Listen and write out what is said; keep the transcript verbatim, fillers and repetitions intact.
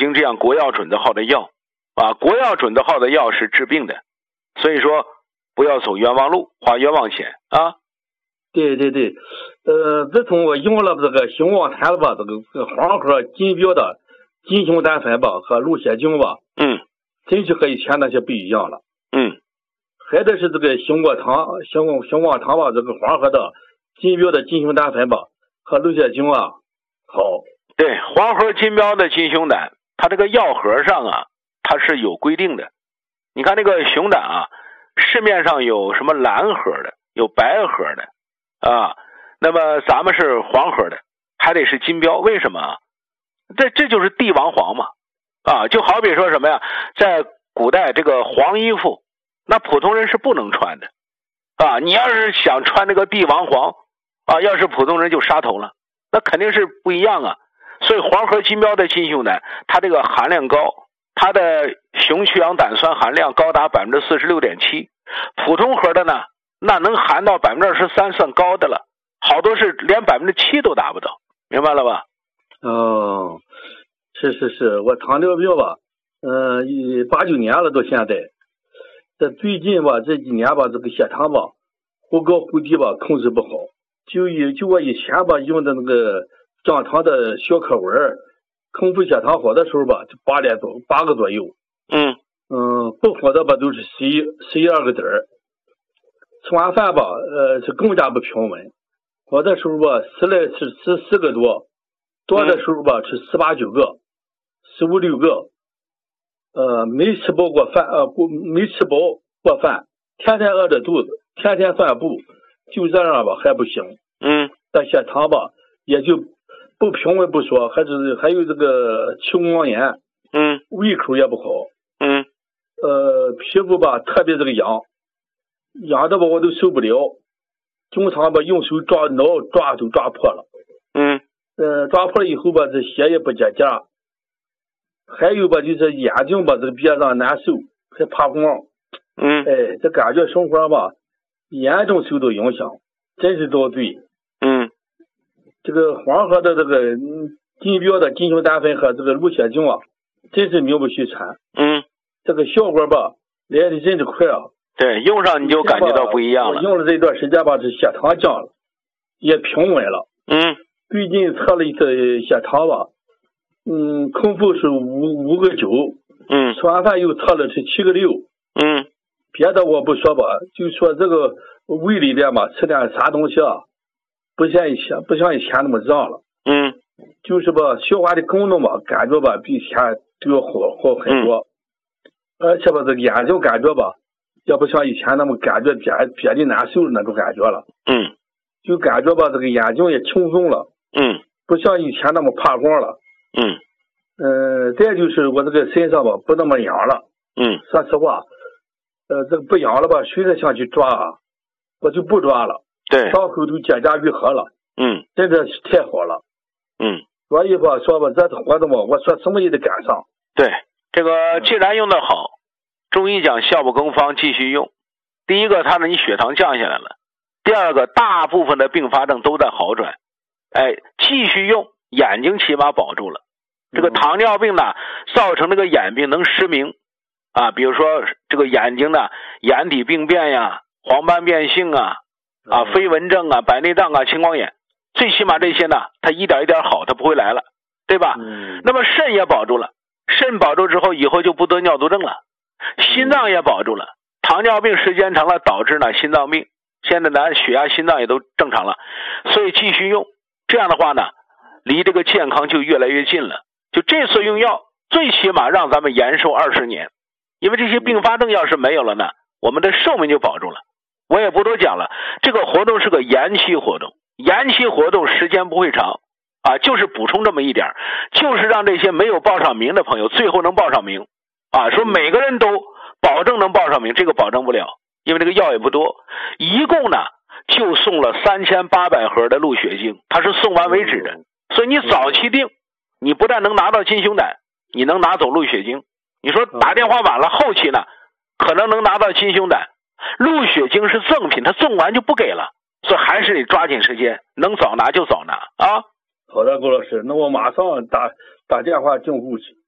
经这样国药准字号的药啊，国药准字号的药是治病的，所以说不要走冤枉路，花冤枉钱啊。 对对对，呃，自从我用了这个兴旺谈了吧，这个这个黄河金标的金熊丹参吧和鹿血精吧， 嗯， 真是和以前那些不一样了。 嗯， 还得是这个兴旺堂兴兴旺堂吧，这个黄河的金标的金熊丹参吧和鹿血精啊好。 对，黄河金标的金熊胆，它这个药盒上啊，它是有规定的。你看那个熊胆啊，市面上有什么蓝盒的，有白盒的啊，那么咱们是黄盒的，还得是金标，为什么啊？这这就是帝王黄嘛，啊，就好比说什么呀，在古代这个黄衣服，那普通人是不能穿的啊，你要是想穿那个帝王黄啊，要是普通人就杀头了，那肯定是不一样啊。所以黄河金标的金熊胆，它这个含量高，它的雄曲氧胆酸含量高达 百分之四十六点七， 普通盒的呢，那能含到 百分之二十三 算高的了，好多是连 百分之七 都达不到，明白了吧？ 哦，是是是，我糖尿病吧，嗯、呃，八九年了到现在，这最近吧这几年吧，这个血糖吧忽高忽低吧控制不好，就以就我以前吧用的那个降糖的小可文，空腹血糖好的时候吧就八点多八个左右， 嗯嗯，不好的吧都是十一十一二个点儿，吃完饭吧呃是更加不平稳，好的时候吧吃了是十四个多。多的时候吧，吃十八九个，十五六个，呃，没吃饱过饭，呃，没吃饱过饭，天天饿着肚子，天天散步，就这样吧还不行。 嗯， 但血糖吧也就不平稳不说，还是还有这个气管炎， 嗯， 胃口也不好， 嗯， 呃，皮肤吧特别这个痒，痒的吧我都受不了，经常吧用手抓挠抓都抓破了。 嗯。 呃，抓破了以后吧，这血也不结痂，还有吧，就是眼睛吧，这个憋上难受，还怕光。 嗯， 哎，这感觉生活吧，严重受到影响，真是遭罪。 嗯， 这个黄河的这个金标的金熊丹参和这个鹿血精啊，真是名不虚传。 嗯， 这个效果吧，来的真是快啊。 对，用上你就感觉到不一样了。 用了这段时间吧，这血糖降了，也平稳了。 嗯。 最近测了一次血糖吧，嗯，空腹是五五个九， 嗯， 吃完饭又测了是七个六， 嗯， 别的我不说吧，就说这个胃里边吧，吃点啥东西啊，不像以前不像以前那么胀了， 嗯， 就是吧，消化的功能吧，感觉吧比以前都要好好很多，嗯、而且吧，这个眼睛感觉吧，也不像以前那么感觉憋憋的难受的那种感觉了， 嗯， 就感觉吧，这个眼睛也轻松了。 嗯， 不像以前那么怕光了。 嗯， 呃，再就是我这个身上吧不那么痒了。 嗯， 说实话，呃，这个不痒了吧，谁再想去抓啊，我就不抓了。 对， 伤口都结痂愈合了。 嗯， 真的是太好了。 嗯， 所以吧，说吧，这活动吧，我说什么也得赶上。 对，这个既然用的好，中医讲效不更方，继续用。第一个，它让你血糖降下来了；第二个，大部分的并发症都在好转。哎，继续用，眼睛起码保住了。这个糖尿病呢，造成这个眼病能失明啊，比如说这个眼睛呢，眼底病变呀、黄斑变性啊、啊飞蚊症啊、白内障啊、青光眼，最起码这些呢，它一点一点好，它不会来了，对吧？ 嗯。 那么肾也保住了，肾保住之后，以后就不得尿毒症了。心脏也保住了，糖尿病时间长了导致呢心脏病，现在咱血压、心脏也都正常了，所以继续用。这样的话呢，离这个健康就越来越近了。就这次用药，最起码让咱们延寿二十年，因为这些并发症要是没有了呢，我们的寿命就保住了。我也不多讲了，这个活动是个延期活动，延期活动时间不会长啊，就是补充这么一点，就是让这些没有报上名的朋友最后能报上名啊，说每个人都保证能报上名，这个保证不了，因为这个药也不多，一共呢就送了三千八百盒的鹿血精，它是送完为止的。所以你早期定，你不但能拿到金熊胆，你能拿走鹿血精。你说打电话晚了，后期呢可能能拿到金熊胆，鹿血精是赠品，它赠完就不给了，所以还是得抓紧时间，能早拿就早拿啊。 好的，郭老师，那我马上打打电话订户去。